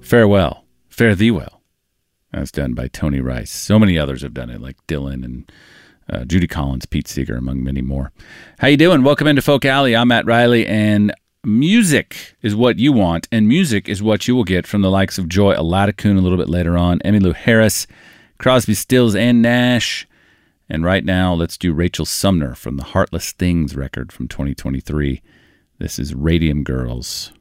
Farewell, Fare Thee Well. That's done by Tony Rice. So many others have done it, like Dylan and Judy Collins, Pete Seeger, among many more. How you doing? Welcome into Folk Alley. I'm Matt Riley, and music is what you want, and music is what you will get from the likes of Joy Aladakun a little bit later on, Emmylou Harris, Crosby, Stills, and Nash. And right now, let's do Rachel Sumner from the Heartless Things record from 2023. This is Radium Girls.